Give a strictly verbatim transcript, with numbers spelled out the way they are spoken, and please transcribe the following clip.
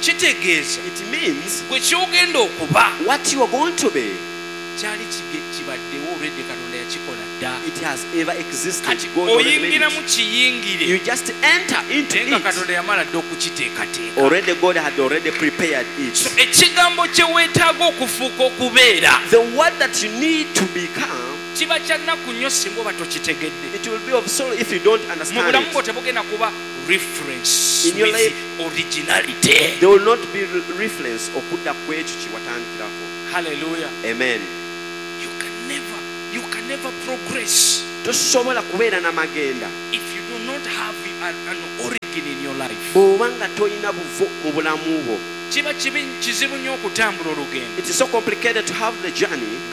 kitegeeza It means gwe kyogenda okuba what you are going to be, kyali kige kibaddewo olwedde Katonda yakikola dda. it has ever existed. Kati God already made oyingira mu it. kiyingire You just enter into naye nga it. Katonda yamala dda okukiteekateeka. Already God had already prepared So it. ekigambo kye weetaaga okufuuka okubeera The word that you need to become, kiba kya nnaku nnyo singa oba tokitegedde. it will be of sorrow if you don't Mu understand bulamu bwo it. tebugenda kuba reference In your with life- originality. There will not be re- reference okudda ku ekyo kye watandikirako. Hallelujah. Amen. You can never, you can never progress Tosobola kubeera n'amagenda if you do not have an, an origin in your life. bw'oba nga tolina buvo mu bulamu bwo. Kiba kibi- kizibu nnyo okutambula olugendo. It is so complicated to have the journey